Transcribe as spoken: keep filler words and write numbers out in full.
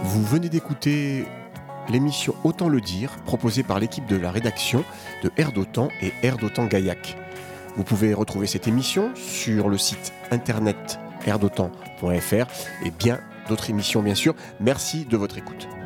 Vous venez d'écouter l'émission Autant le dire, proposée par l'équipe de la rédaction de Air d'Otan et Air d'Otan Gaillac. Vous pouvez retrouver cette émission sur le site internet air d'otan point f r et bien d'autres émissions bien sûr. Merci de votre écoute.